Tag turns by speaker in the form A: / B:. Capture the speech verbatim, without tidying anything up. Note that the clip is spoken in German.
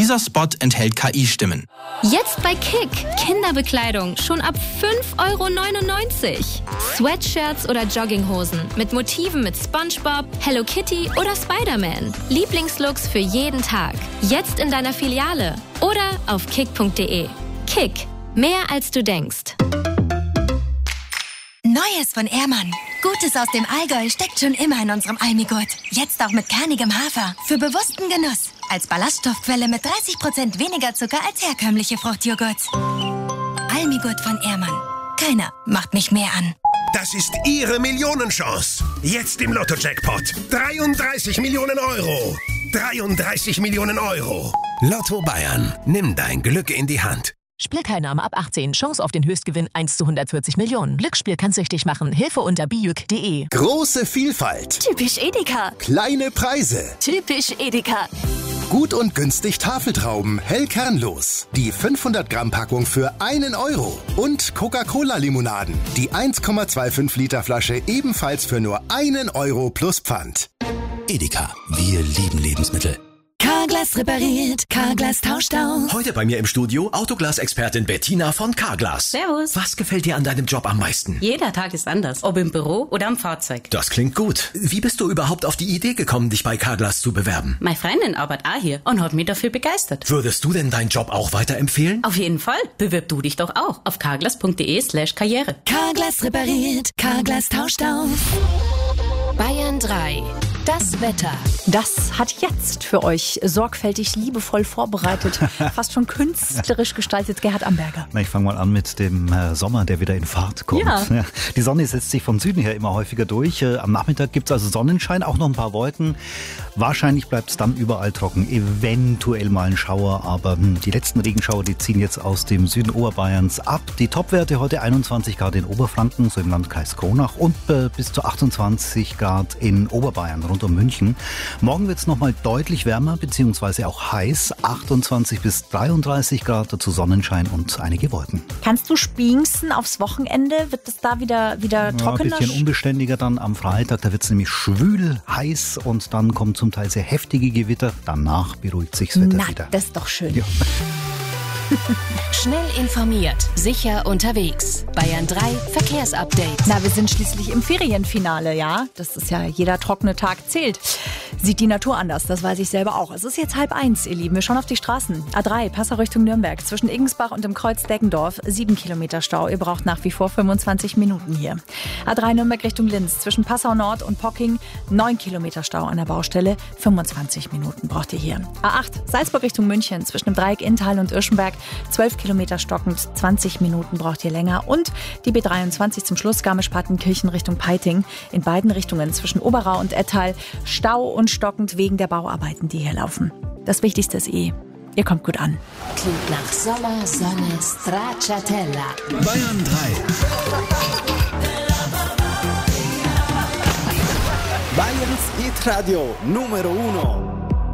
A: Dieser Spot enthält K I-Stimmen.
B: Jetzt bei Kick. Kinderbekleidung schon ab fünf Euro neunundneunzig. Sweatshirts oder Jogginghosen mit Motiven mit SpongeBob, Hello Kitty oder Spider-Man. Lieblingslooks für jeden Tag. Jetzt in deiner Filiale oder auf kick punkt de. Kick. Mehr als du denkst.
C: Neues von Ehrmann. Gutes aus dem Allgäu steckt schon immer in unserem Almigurt. Jetzt auch mit kernigem Hafer. Für bewussten Genuss. Als Ballaststoffquelle mit dreißig Prozent weniger Zucker als herkömmliche Fruchtjoghurts. Almigurt von Ehrmann. Keiner macht mich mehr an.
D: Das ist Ihre Millionenchance. Jetzt im Lotto-Jackpot. dreiunddreißig Millionen Euro. dreiunddreißig Millionen Euro. Lotto Bayern. Nimm dein Glück in die Hand.
E: Spielteilnahme ab achtzehn. Chance auf den Höchstgewinn eins zu hundertvierzig Millionen. Glücksspiel kann süchtig machen. Hilfe unter bijuk punkt de.
F: Große Vielfalt.
B: Typisch Edeka.
F: Kleine Preise.
B: Typisch Edeka.
F: Gut und günstig Tafeltrauben, hell kernlos. Die fünfhundert Gramm Packung für einen Euro. Und Coca-Cola-Limonaden. Die eins Komma fünfundzwanzig Liter Flasche ebenfalls für nur einen Euro plus Pfand.
G: Edeka. Wir lieben Lebensmittel.
C: Carglass repariert, Carglass tauscht aus.
G: Heute bei mir im Studio Autoglas-Expertin Bettina von Carglass.
H: Servus.
G: Was gefällt dir an deinem Job am meisten?
H: Jeder Tag ist anders, ob im Büro oder am Fahrzeug.
G: Das klingt gut. Wie bist du überhaupt auf die Idee gekommen, dich bei Carglass zu bewerben?
H: Meine Freundin arbeitet auch hier und hat mich dafür begeistert.
G: Würdest du denn deinen Job auch weiterempfehlen?
H: Auf jeden Fall. Bewirb du dich doch auch auf carglass punkt de slash karriere.
C: Carglass repariert, Carglass tauscht aus.
B: Bayern drei. Das Wetter.
I: Das hat jetzt für euch sorgfältig, liebevoll vorbereitet, fast schon künstlerisch gestaltet Gerhard Amberger.
J: Ich fange mal an mit dem äh, Sommer, der wieder in Fahrt kommt.
I: Ja.
J: Ja, die Sonne setzt sich vom Süden her immer häufiger durch. Äh, am Nachmittag gibt es also Sonnenschein, auch noch ein paar Wolken. Wahrscheinlich bleibt es dann überall trocken, eventuell mal ein Schauer, aber hm, die letzten Regenschauer, die ziehen jetzt aus dem Süden Oberbayerns ab. Die Topwerte heute einundzwanzig Grad in Oberfranken, so im Landkreis Kronach, und äh, bis zu achtundzwanzig Grad in Oberbayern, rund um München. Morgen wird es nochmal deutlich wärmer, beziehungsweise auch heiß, achtundzwanzig bis dreiunddreißig Grad, dazu Sonnenschein und einige Wolken.
I: Kannst du spinksen aufs Wochenende? Wird es da wieder, wieder trockener?
J: Ja, ein bisschen unbeständiger dann am Freitag, da wird es nämlich schwül, heiß und dann kommen zum Teil sehr heftige Gewitter. Danach beruhigt sich das Wetter
I: Na,
J: wieder.
I: Das ist doch schön.
J: Ja.
B: Schnell informiert, sicher unterwegs. Bayern drei Verkehrsupdate.
I: Na, wir sind schließlich im Ferienfinale, ja? Das ist ja, jeder trockene Tag zählt. Sieht die Natur anders, das weiß ich selber auch. Es ist jetzt halb eins, ihr Lieben. Wir schauen auf die Straßen. A drei, Passau Richtung Nürnberg. Zwischen Igensbach und dem Kreuz Deggendorf. Sieben Kilometer Stau. Ihr braucht nach wie vor fünfundzwanzig Minuten hier. A drei Nürnberg Richtung Linz. Zwischen Passau Nord und Pocking. Neun Kilometer Stau an der Baustelle. fünfundzwanzig Minuten braucht ihr hier. A acht, Salzburg Richtung München. Zwischen dem Dreieck Inntal und Irschenberg. zwölf Kilometer stockend. zwanzig Minuten braucht ihr länger. Und die B dreiundzwanzig zum Schluss Garmisch-Partenkirchen Richtung Peiting. In beiden Richtungen zwischen Oberau und Ettal. Stau und stockend wegen der Bauarbeiten, die hier laufen. Das Wichtigste ist eh, ihr kommt gut an.
B: Klingt nach Sommer, Sonne, Stracciatella.
G: Bayern drei.
K: Bayerns Hit Radio Numero Uno.